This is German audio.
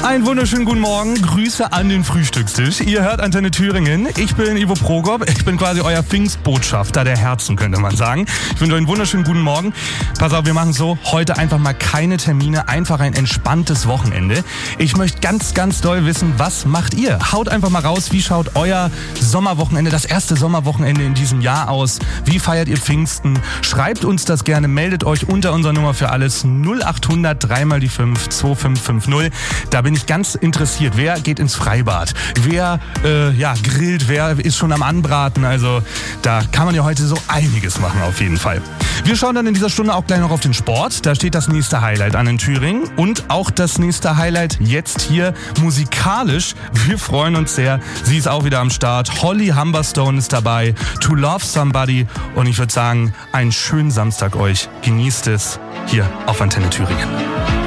Einen wunderschönen guten Morgen, Grüße an den Frühstückstisch. Ihr hört Antenne Thüringen, ich bin Ivo Prokop, ich bin quasi euer Pfingstbotschafter der Herzen, könnte man sagen. Ich wünsche euch einen wunderschönen guten Morgen. Pass auf, wir machen so, heute einfach mal keine Termine, einfach ein entspanntes Wochenende. Ich möchte ganz doll wissen, was macht ihr? Haut einfach mal raus, wie schaut euer Sommerwochenende, das erste Sommerwochenende in diesem Jahr aus? Wie feiert ihr Pfingsten? Schreibt uns das gerne, meldet euch unter unserer Nummer für alles 0800 3x5 2550. Da bin ich ganz interessiert. Wer geht ins Freibad? Wer grillt? Wer ist schon am Anbraten? Also da kann man ja heute so einiges machen auf jeden Fall. Wir schauen dann in dieser Stunde auch gleich noch auf den Sport. Da steht das nächste Highlight an in Thüringen und auch das nächste Highlight jetzt hier musikalisch. Wir freuen uns sehr. Sie ist auch wieder am Start. Holly Humberstone ist dabei. To Love Somebody. Und ich würde sagen, einen schönen Samstag euch. Genießt es hier auf Antenne Thüringen.